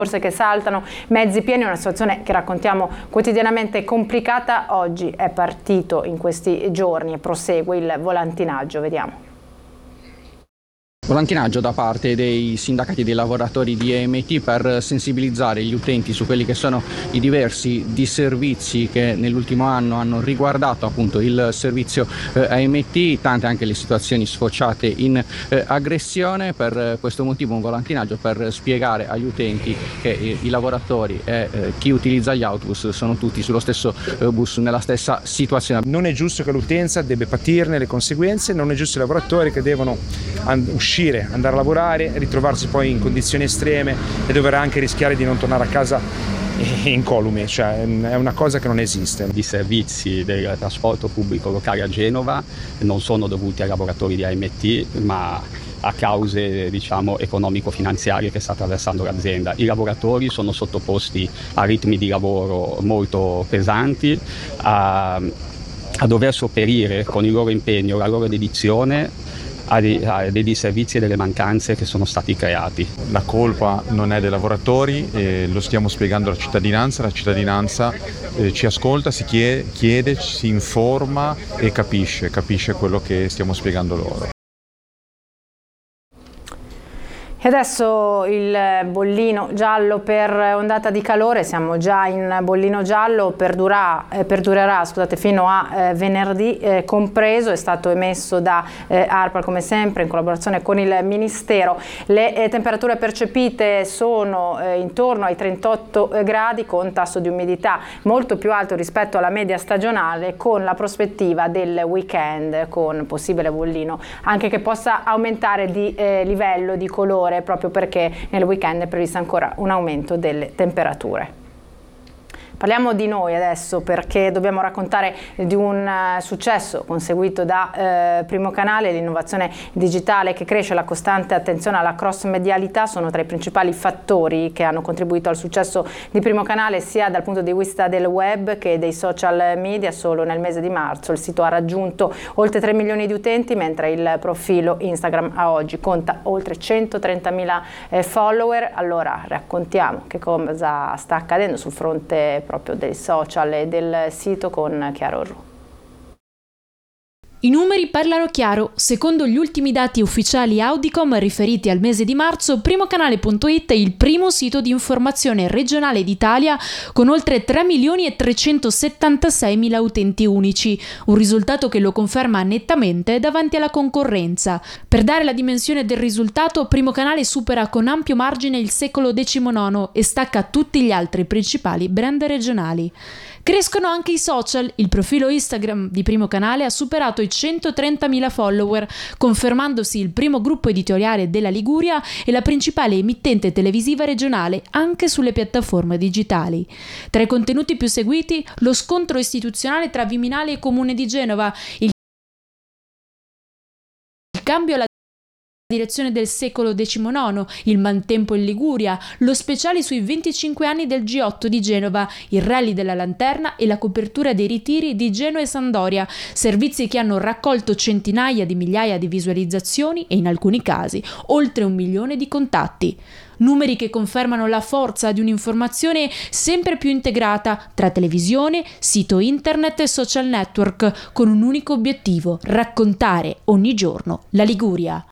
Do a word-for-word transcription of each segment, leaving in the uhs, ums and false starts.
corse che saltano, mezzi pieni, una situazione che raccontiamo quotidianamente complicata. Oggi è partito in questi giorni e prosegue il volantinaggio, vediamo. Volantinaggio da parte dei sindacati dei lavoratori di A M T per sensibilizzare gli utenti su quelli che sono i diversi disservizi che nell'ultimo anno hanno riguardato appunto il servizio eh, A M T, tante anche le situazioni sfociate in eh, aggressione. Per questo motivo un volantinaggio per spiegare agli utenti che eh, i lavoratori e eh, chi utilizza gli autobus sono tutti sullo stesso eh, bus, nella stessa situazione. Non è giusto che l'utenza debba patirne le conseguenze, non è giusto i lavoratori che devono and- uscire, andare a lavorare, ritrovarsi poi in condizioni estreme e dover anche rischiare di non tornare a casa incolumi, cioè è una cosa che non esiste. I servizi del trasporto pubblico locale a Genova non sono dovuti ai lavoratori di A M T, ma a cause diciamo economico-finanziarie che sta attraversando l'azienda. I lavoratori sono sottoposti a ritmi di lavoro molto pesanti, a, a dover sopperire con il loro impegno, la loro dedizione a dei, a dei disservizi e delle mancanze che sono stati creati. La colpa non è dei lavoratori, eh, lo stiamo spiegando alla cittadinanza, la cittadinanza eh, ci ascolta, si chiede, chiede, si informa e capisce, capisce quello che stiamo spiegando loro. E adesso il bollino giallo per ondata di calore, siamo già in bollino giallo, perdura, eh, perdurerà scusate, fino a eh, venerdì eh, compreso, è stato emesso da eh, ARPAL come sempre in collaborazione con il Ministero. Le eh, temperature percepite sono eh, intorno ai trentotto gradi con tasso di umidità molto più alto rispetto alla media stagionale, con la prospettiva del weekend con possibile bollino anche che possa aumentare di eh, livello di colore, proprio perché nel weekend è previsto ancora un aumento delle temperature. Parliamo di noi adesso, perché dobbiamo raccontare di un uh, successo conseguito da uh, Primo Canale. L'innovazione digitale che cresce, la costante attenzione alla cross-medialità sono tra i principali fattori che hanno contribuito al successo di Primo Canale, sia dal punto di vista del web che dei social media. Solo nel mese di marzo il sito ha raggiunto oltre tre milioni di utenti, mentre il profilo Instagram a oggi conta oltre centotrentamila eh, follower. Allora raccontiamo che cosa sta accadendo sul fronte proprio dei social e del sito con Chiara Orru. I numeri parlano chiaro. Secondo gli ultimi dati ufficiali Audicom riferiti al mese di marzo, primocanale punto it è il primo sito di informazione regionale d'Italia con oltre tre milioni e trecentosettantaseimila utenti unici, un risultato che lo conferma nettamente davanti alla concorrenza. Per dare la dimensione del risultato, Primo Canale supera con ampio margine il secolo diciannove e stacca tutti gli altri principali brand regionali. Crescono anche i social. Il profilo Instagram di Primo Canale ha superato i centotrentamila follower, confermandosi il primo gruppo editoriale della Liguria e la principale emittente televisiva regionale anche sulle piattaforme digitali. Tra i contenuti più seguiti, lo scontro istituzionale tra Viminale e Comune di Genova, il cambio alla direzione del secolo diciannove, il mantempo in Liguria, lo speciale sui venticinque anni del G otto di Genova, il rally della Lanterna e la copertura dei ritiri di Genoa e Sampdoria, servizi che hanno raccolto centinaia di migliaia di visualizzazioni e in alcuni casi oltre un milione di contatti. Numeri che confermano la forza di un'informazione sempre più integrata tra televisione, sito internet e social network, con un unico obiettivo: raccontare ogni giorno la Liguria.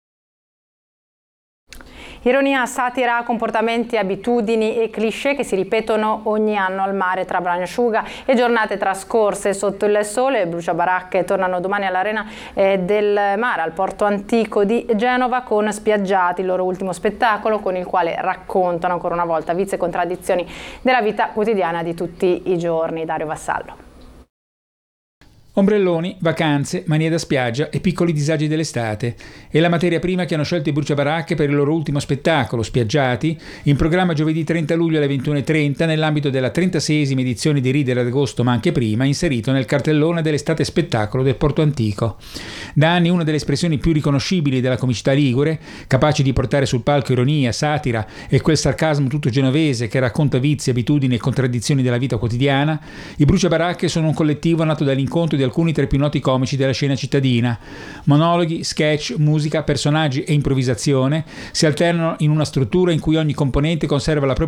Ironia, satira, comportamenti, abitudini e cliché che si ripetono ogni anno al mare tra bagnasciuga e giornate trascorse sotto il sole. Bruciabaracche tornano domani all'Arena eh, del Mare al Porto Antico di Genova con Spiaggiati, il loro ultimo spettacolo con il quale raccontano ancora una volta vizi e contraddizioni della vita quotidiana di tutti i giorni. Dario Vassallo. Ombrelloni, vacanze, manie da spiaggia e piccoli disagi dell'estate è la materia prima che hanno scelto i Bruciabaracche per il loro ultimo spettacolo, Spiaggiati, in programma giovedì trenta luglio alle ventuno e trenta nell'ambito della trentaseiesima edizione di Ridere ad agosto, ma anche prima, inserito nel cartellone dell'estate spettacolo del Porto Antico. Da anni una delle espressioni più riconoscibili della comicità ligure, capaci di portare sul palco ironia, satira e quel sarcasmo tutto genovese che racconta vizi, abitudini e contraddizioni della vita quotidiana, i Bruciabaracche sono un collettivo nato dall'incontro di alcuni tra i più noti comici della scena cittadina. Monologhi, sketch, musica, personaggi e improvvisazione si alternano in una struttura in cui ogni componente conserva la propria